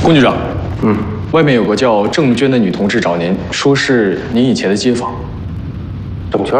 龚局长，外面有个叫郑娟的女同志找您，说是您以前的街坊。 郑娟，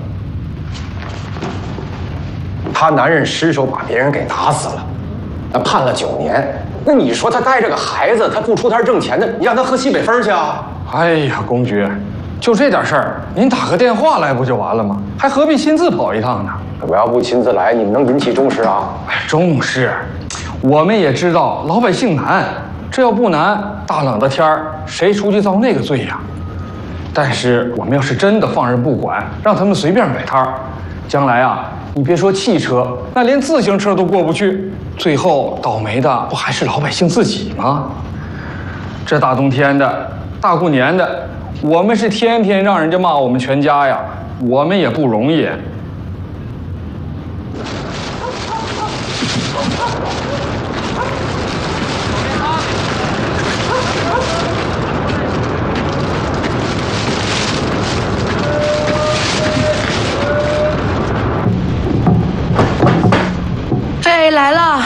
她男人失手把别人给打死了，那判了9年。那你说他带着个孩子，他不出摊挣钱的，你让他喝西北风去啊？ 哎呀，龚局，就这点事儿，您打个电话来不就完了吗？还何必亲自跑一趟呢？ 我要不亲自来，你们能引起重视啊？ 哎，重视，我们也知道老百姓难，这要不难，大冷的天儿，谁出去遭那个罪呀？但是我们要是真的放任不管，让他们随便摆摊儿，将来啊，你别说汽车，那连自行车都过不去，最后倒霉的不还是老百姓自己吗？这大冬天的，大过年的，我们是天天让人家骂我们全家呀，我们也不容易。 哎，来了。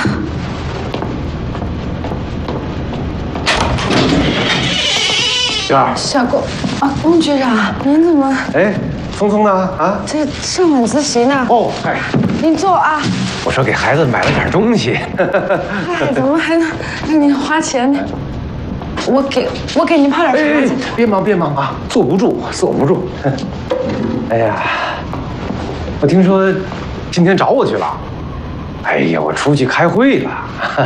娟儿， 小龚啊，龚局长，您怎么？ 哎，聪聪呢？啊， 这上晚自习呢。 哦，哎， 您坐啊。 我说给孩子买了点东西。 哎，怎么还能让您花钱呢？我给您泡点茶去。 别忙啊，坐不住。哎呀，我听说今天找我去了。哎呀，我出去开会了。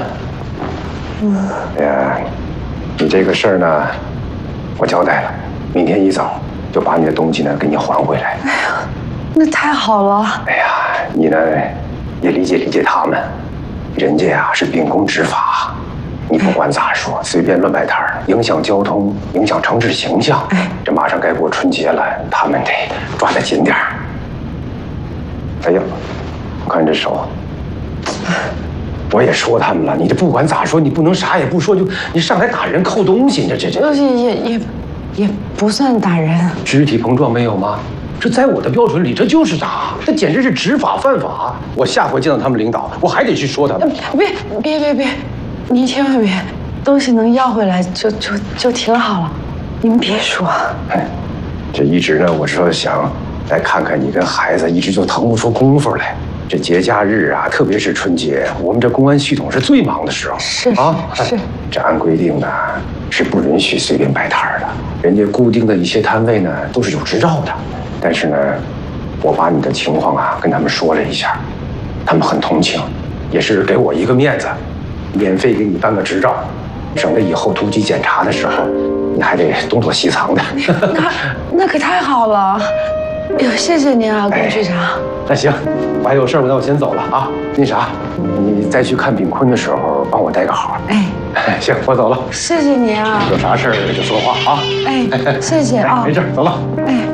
哎呀，你这个事儿呢，我交代了，明天一早就把你的东西呢给你还回来。 哎呀，那太好了。 哎呀，你呢也理解他们，人家呀是秉公执法，你不管咋说，随便乱摆摊儿，影响交通，影响城市形象。这马上该过春节了，他们得抓得紧点儿。哎呀，我看这手。我也说他们了，你这不管咋说，你不能啥也不说就你上来打人扣东西，这也不算打人。 肢体碰撞没有吗？这在我的标准里，这就是打，这简直是执法犯法。我下回见到他们领导，我还得去说他们。 别，您千万别，东西能要回来就挺好了，您别说。 这一直呢，我说想来看看你跟孩子，一直就腾不出功夫来。这节假日啊，特别是春节，我们这公安系统是最忙的时候。 是。 这按规定呢是不允许随便摆摊的，人家固定的一些摊位呢都是有执照的。但是呢，我把你的情况啊跟他们说了一下，他们很同情，也是给我一个面子，免费给你办个执照，省得以后突击检查的时候你还得东躲西藏的。 那可太好了。哎呦，谢谢您啊，龚局长。 那行，我还有事儿，那我先走了啊。那啥，你再去看炳坤的时候，帮我带个好。行，我走了。 谢谢您啊。 有啥事儿就说话啊。 谢谢啊。 没事，走了。